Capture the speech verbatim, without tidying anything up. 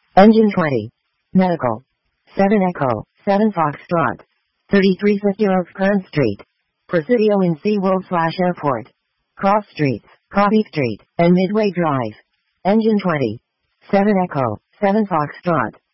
Engine twenty. Medical. seven Echo, seven Foxtrot. thirty-three fifty Oak Grand Street. Presidio in SeaWorld slash Airport. Cross Streets, Coffee Street, and Midway Drive. Engine twenty. seven Echo, seven Foxtrot.